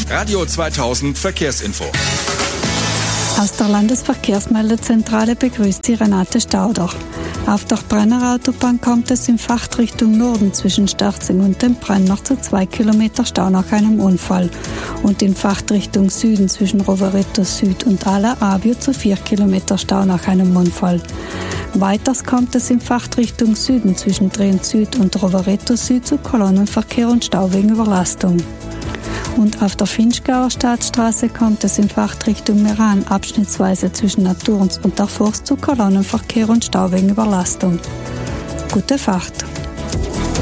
Radio 2000 Verkehrsinfo. Aus der Landesverkehrsmeldezentrale begrüßt Sie Renate Stauder. Auf der Brenner Autobahn kommt es in Fahrtrichtung Norden zwischen Sterzing und dem Brenner zu 2 Kilometer Stau nach einem Unfall und in Fahrtrichtung Süden zwischen Rovereto Süd und Ala Avio zu 4 Kilometer Stau nach einem Unfall. Weiters kommt es in Fahrtrichtung Süden zwischen Trient Süd und Rovereto Süd zu Kolonnenverkehr und Stau wegen Überlastung. Und auf der Finchgauer Staatsstraße kommt es in Fahrtrichtung Meran abschnittsweise zwischen Naturns und der Forst zu Kolonnenverkehr und Stau wegen Überlastung. Gute Fahrt!